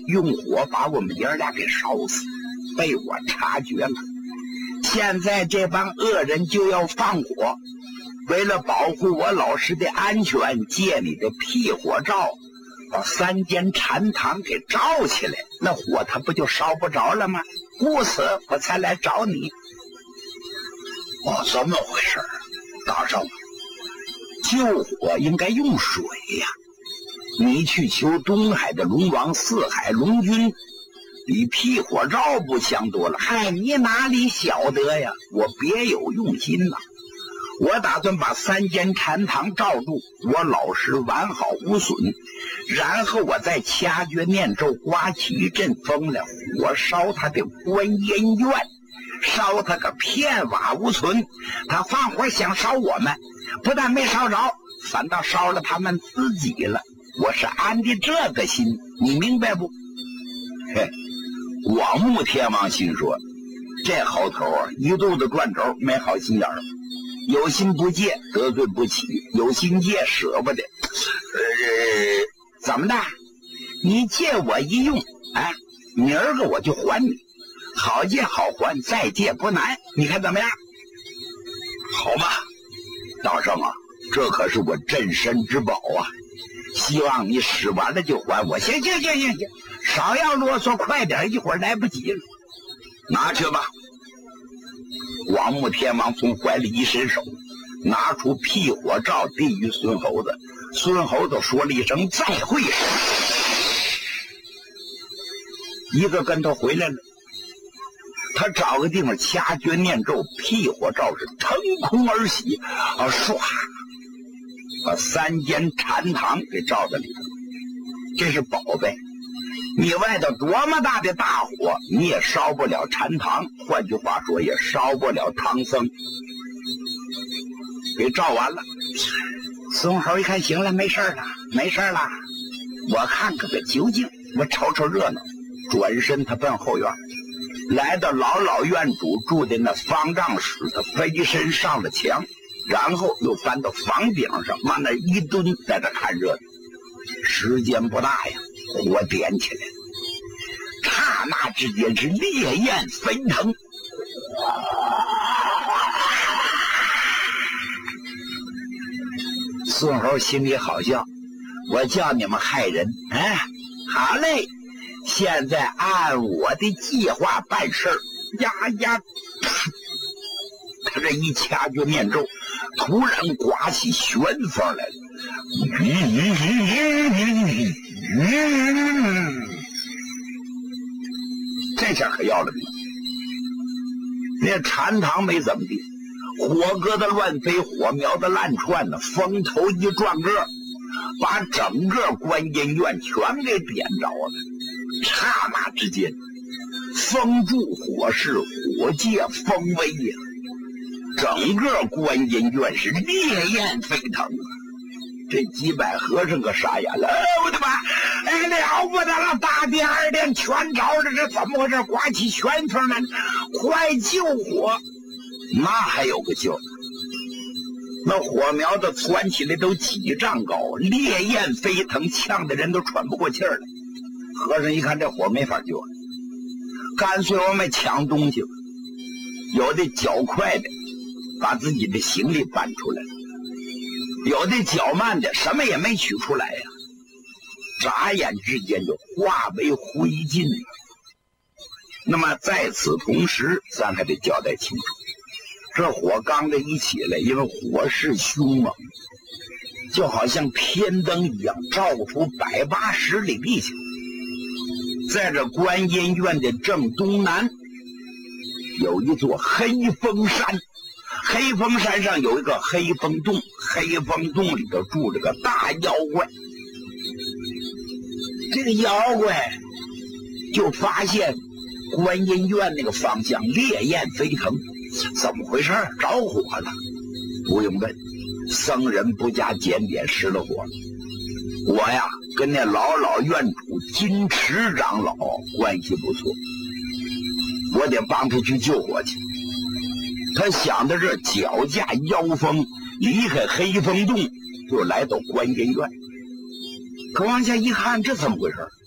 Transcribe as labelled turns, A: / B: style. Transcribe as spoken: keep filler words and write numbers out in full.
A: 用火把我们爷儿俩给烧死，被我察觉了。现在这帮恶人就要放火，为了保护我老师的安全，借你的屁火照把三间禅堂给照起来，那火它不就烧不着了吗？故此我才来找你。
B: 哦，这么回事儿，大圣，
A: 救火应该用水呀、啊。你去求东海的龙王四海龙君，比屁火照不强多了。嗨，你哪里晓得呀？我别有用心呐、啊！我打算把三间禅堂罩住，我老师完好无损，然后我再掐诀念咒，刮起一阵风来，火烧他的观音院，烧他个片瓦无存。他放火想烧我们，不但没烧着，反倒烧了他们自己了。我是安的这个心，你明白不？
B: 嘿，广目天王心说，这好头啊，一肚子转轴，没好心眼儿。
A: 有心不借，得罪不起；有心借，舍不得。
B: 呃，
A: 怎么的？你借我一用，哎，明儿个我就还你。好借好还，再借不难。你看怎么样？
B: 好吧，大圣啊，这可是我镇身之宝啊！
A: 希望你使完了就还我。行行行行行，少要啰嗦，快点，一会儿来不及了。
B: 拿去吧。
A: 广目天王从怀里一伸手，拿出屁火罩递于孙猴子。孙猴子说了一声再会，一个跟头回来了。他找个地方掐诀念咒，屁火罩是腾空而起，啊，唰，把三间禅堂给罩在里头。这是宝贝，你外头多么大的大火，你也烧不了禅堂，换句话说，也烧不了唐僧。给照完了，孙猴一看，行了，没事了，没事了，我看个个究竟，我瞅瞅热闹。转身他奔后院，来到老老院主住的那方丈室，他飞身上了墙，然后又翻到房顶上，往那一蹲，在这看热闹。时间不大呀，火点起来了，刹那之间是烈焰飞腾。孙猴心里好笑，我叫你们害人，哎，好嘞，现在按我的计划办事儿。呀呀，他这一掐诀念咒，突然刮起旋风来了。这下可要了命，那禅堂没怎么地，火疙瘩乱飞，火苗子乱窜的，风头一转个，把整个观音院全给点着了。刹那之间，风助火势，火借风威呀，整个观音院是烈焰飞腾啊！这几百和尚可傻眼了，哎，我的妈！哎，了不得了，大殿二殿全着着，这怎么回事？刮起旋风来，快救火！那还有个救？那火苗子窜起来都几丈高，烈焰飞腾，呛得人都喘不过气儿来。和尚一看这火没法救了，干脆我们抢东西了。有的脚快的，把自己的行李搬出来了。有的脚慢的，什么也没取出来呀、啊，眨眼之间就化为灰烬了。那么在此同时，咱还得交代清楚，这火刚这一起来，因为火势凶猛，就好像天灯一样，照出百八十里地去。在这观音院的正东南，有一座黑风山。黑风山上有一个黑风洞，黑风洞里头住着个大妖怪。这个妖怪就发现观音院那个方向烈焰飞腾，怎么回事？着火了。不用问，僧人不加检点失了火了。我呀跟那老老院主金池长老关系不错，我得帮他去救火去。他想到这，脚驾妖风，离开黑风洞，就来到观音院。可往下一看，这怎么回事？